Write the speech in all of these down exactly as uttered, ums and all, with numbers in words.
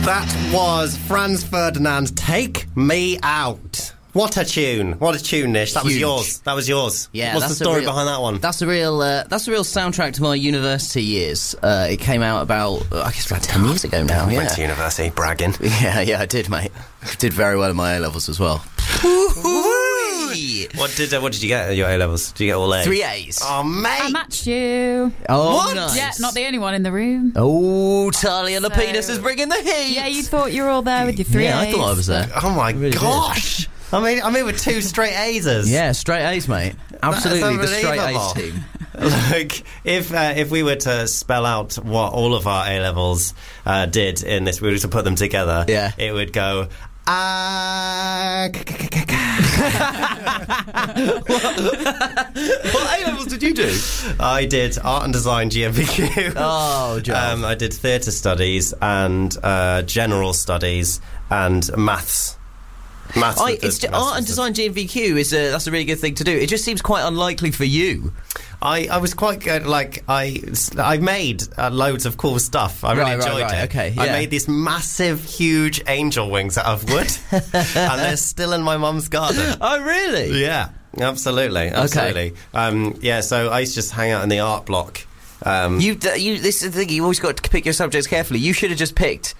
That was Franz Ferdinand, Take Me Out. What a tune. What a tune, Nish. That Huge. was yours. That was yours. Yeah, What's that's the story a real, behind that one? That's a real uh, That's a real soundtrack to my university years. Uh, it came out about, uh, I guess about ten years ago now, I yeah. went to university, bragging. Yeah, yeah, I did, mate. Did very well in my A-levels as well. What did uh, what did you get at your A-levels? Did you get all A's? Three A's. Oh, mate. I matched you. Oh, What? nice. Yeah, not the only one in the room. Oh, Talia So- Lapidus is bringing the heat. Yeah, you thought you were all there with your three Yeah, I A's. thought I was there. Oh, my really gosh. I mean, I'm in with two straight A's. Yeah, straight A's, mate. Absolutely, the straight A's unbelievable. team. Like, if uh, if we were to spell out what all of our A-levels uh, did in this, we were to put them together, Yeah. it would go... Ah, k- k- k- k- What A-levels did you do? I did art and design G M V Q. Oh, Joe. Um, I did theatre studies and uh, general studies and maths. Maths. I, with the- it's, maths art and with the- design G M V Q is a, that's a really good thing to do. It just seems quite unlikely for you. I, I was quite good. Like I, I made uh, loads of cool stuff. I really Right, right, enjoyed right, it. okay, I yeah. made these massive, huge angel wings out of wood, and they're still in my mum's garden. Oh, really? Yeah, absolutely, absolutely. Um, yeah, so I used to just hang out in the art block. Um, You, d- you. This is the thing. You always got to pick your subjects carefully. You should have just picked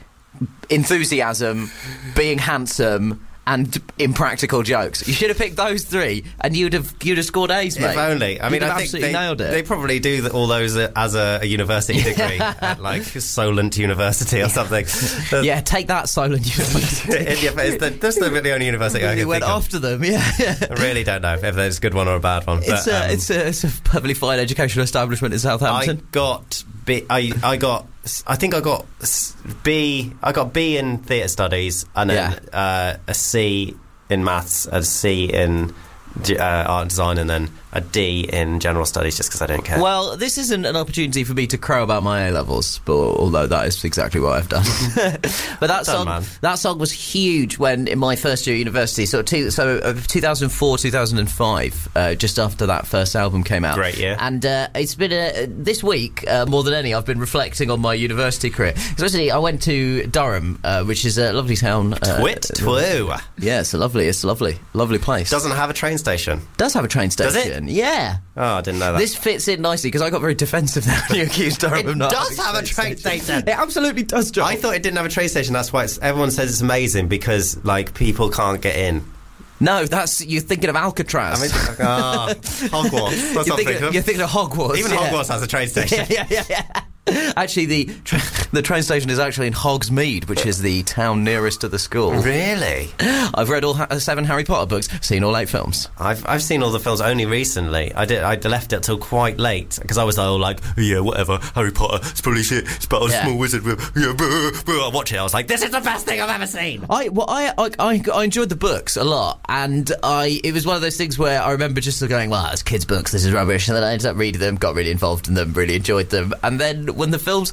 enthusiasm, being handsome, and impractical jokes. You should have picked those three, and you'd have you'd have scored A's, mate. If only. I You'd mean, have I think absolutely they, nailed it. they probably do the, all those uh, as a, a university degree at like Solent University or something. The- Yeah, take that, Solent University. in your face. The- That's the, the only university I You can went think of. after them, yeah. I really don't know if there's a good one or a bad one. It's but, a, um, it's a it's a perfectly fine educational establishment in I Southampton. got B. I I got. I think I got s- B. I got B in theatre studies, and then uh, a C in maths, a C in uh, art and design, and then a D in general studies, just because I don't care. Well, this isn't an opportunity for me to crow about my A-levels, but although that is exactly what I've done. But that Done, song, man. that song was huge when in my first year at university. So, two, so uh, two thousand four, two thousand five, uh, just after that first album came out. Great year. And uh, it's been a, this week uh, more than any. I've been reflecting on my university career. Especially, I went to Durham, uh, which is a lovely town. Uh, Twit twoo. Yeah, it's a lovely, it's a lovely, lovely place. Doesn't have a train station. Does have a train station. Does it? Yeah. Oh, I didn't know that. This fits in nicely because I got very defensive there when you accused Durham It of not does having have a train station. It absolutely does, John. I thought it didn't have a train station. That's why it's, everyone says it's amazing, because like people can't get in. No, that's you're thinking of Alcatraz. I mean, ah, Hogwarts. That's you're, what I'm thinking, thinking of. you're thinking of Hogwarts. Even yeah. Hogwarts has a train station. Yeah, yeah, yeah, yeah. Actually, the tra- the train station is actually in Hogsmeade, which is the town nearest to the school. Really? I've read all ha- seven Harry Potter books, seen all eight films. I've I've seen all the films only recently. I did. I left it till quite late because I was all like, yeah, whatever. Harry Potter. It's probably shit. It's about a Yeah. small wizard. Yeah, blah, blah. I watch it. I was like, this is the best thing I've ever seen. I well, I, I I I enjoyed the books a lot, and I it was one of those things where I remember just going, well, it's kids' books, this is rubbish, and then I ended up reading them, got really involved in them, really enjoyed them, and then when the films